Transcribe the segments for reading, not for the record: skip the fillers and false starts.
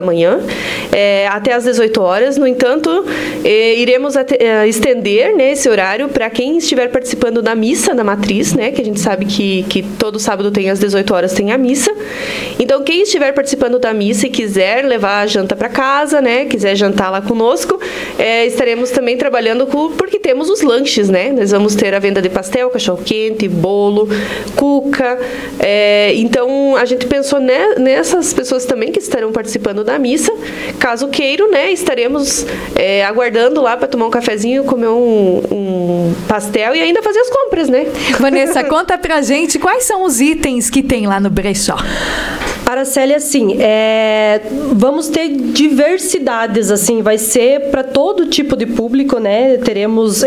manhã, até às 18 horas. No entanto, iremos estender, né, esse horário para quem estiver participando da missa na matriz, né, que a gente sabe que todo sábado tem às 18 horas tem a missa. Então, quem estiver participando da missa e quiser levar a janta para casa, né, quiser jantar lá conosco, estaremos também trabalhando porque temos os lanches, né? Nós vamos ter a venda de pastel, cachorro-quente, bolo, cuca. Então, a gente pensou nessas pessoas também que estarão participando da missa. Caso queiram, né, estaremos aguardando lá para tomar um cafezinho, comer um pastel e ainda fazer as compras, né? Vanessa, conta pra gente quais são os itens que tem lá no brechó. Araceli, assim, vamos ter diversidades, assim, vai ser para todo tipo de público, né? Teremos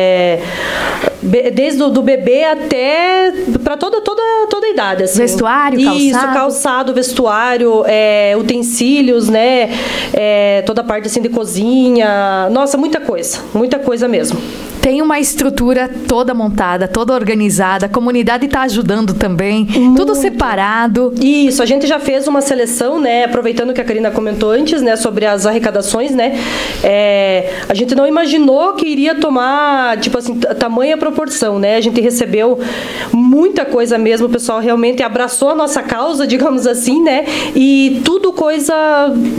desde do bebê até para toda a idade, assim. Vestuário, calçado? Isso, calçado, vestuário, utensílios, né? Toda a parte assim de cozinha. Nossa, muita coisa mesmo. Tem uma estrutura toda montada, toda organizada, a comunidade está ajudando também, tudo separado. Isso, a gente já fez uma seleção, né, aproveitando que a Karina comentou antes, né, sobre as arrecadações, né, a gente não imaginou que iria tomar, tipo assim, tamanha proporção, né, a gente recebeu muita coisa mesmo, o pessoal realmente abraçou a nossa causa, digamos assim, né, e tudo coisa,